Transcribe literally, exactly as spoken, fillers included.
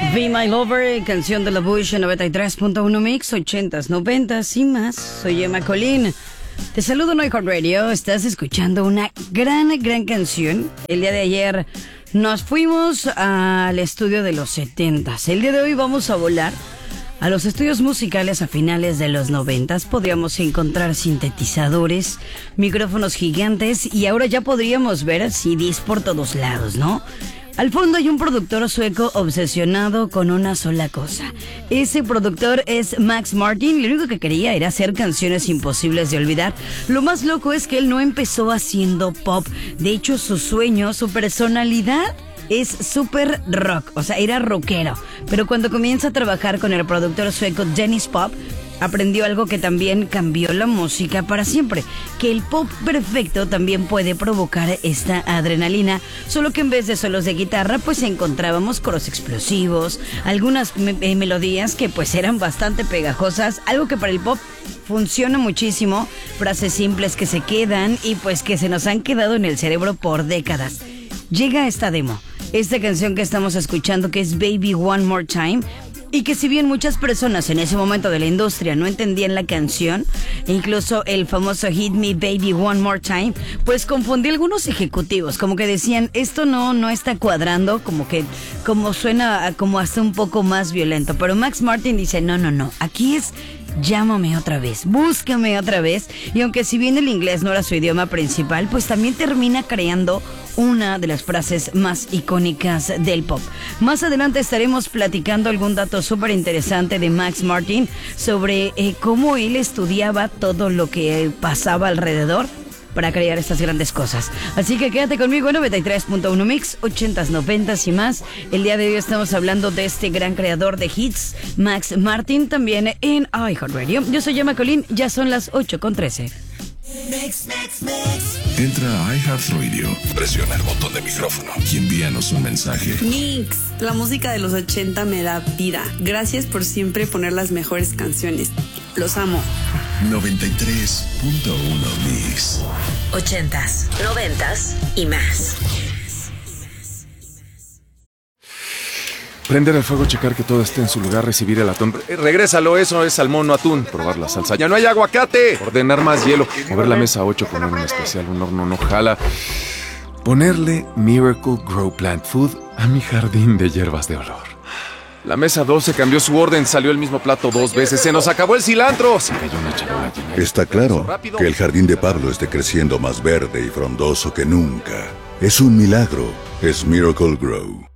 Be My Lover, canción de la Bush en noventa y tres punto uno Mix, ochentas, noventas y más. Soy Emma Colín. Te saludo en iHeartRadio. Estás escuchando una gran, gran canción. El día de ayer nos fuimos al estudio de los setentas. El día de hoy vamos a volar a los estudios musicales a finales de los noventas. Podríamos encontrar sintetizadores, micrófonos gigantes y ahora ya podríamos ver C Ds por todos lados, ¿no? Al fondo hay un productor sueco obsesionado con una sola cosa. Ese productor es Max Martin. Lo único que quería era hacer canciones imposibles de olvidar. Lo más loco es que él no empezó haciendo pop. De hecho, su sueño, su personalidad es súper rock. O sea, era rockero. Pero cuando comienza a trabajar con el productor sueco Dennis Pop, aprendió algo que también cambió la música para siempre, que el pop perfecto también puede provocar esta adrenalina, solo que en vez de solos de guitarra, pues encontrábamos coros explosivos, algunas me- eh, melodías que pues eran bastante pegajosas, algo que para el pop funciona muchísimo, frases simples que se quedan y pues que se nos han quedado en el cerebro por décadas. Llega esta demo, esta canción que estamos escuchando, que es Baby One More Time, y que si bien muchas personas en ese momento de la industria no entendían la canción, e incluso el famoso Hit Me Baby One More Time, pues confundí a algunos ejecutivos, como que decían, esto no, no está cuadrando, como que como suena como hasta un poco más violento. Pero Max Martin dice, no, no, no, aquí es llámame otra vez, búscame otra vez. Y aunque si bien el inglés no era su idioma principal, pues también termina creando una de las frases más icónicas del pop. Más adelante estaremos platicando algún dato súper interesante de Max Martin sobre eh, cómo él estudiaba todo lo que pasaba alrededor para crear estas grandes cosas. Así que quédate conmigo en noventa y tres punto uno Mix, ochentas, noventas y más. El día de hoy estamos hablando de este gran creador de hits, Max Martin, también en iHeartRadio. Yo soy Emma Colín, ya son las ocho con trece. Mix, mix, mix. Entra a iHeartRadio, presiona el botón de micrófono y envíanos un mensaje. Mix, la música de los ochenta me da vida. Gracias por siempre poner las mejores canciones. Los amo. noventa y tres punto uno Mix. Ochentas, noventas y más. Prender el fuego, checar que todo esté en su lugar, recibir el atún. Eh, Regrésalo, eso es salmón, no atún. Probar la salsa. ¡Ya no hay aguacate! Ordenar más hielo. Mover la mesa a ocho, poner un especial, un horno no jala. Ponerle Miracle Grow Plant Food a mi jardín de hierbas de olor. La mesa doce cambió su orden, salió el mismo plato dos veces. ¡Se nos acabó el cilantro! Se cayó una charola llena de- Está claro que el jardín de Pablo esté creciendo más verde y frondoso que nunca. Es un milagro. Es Miracle Grow.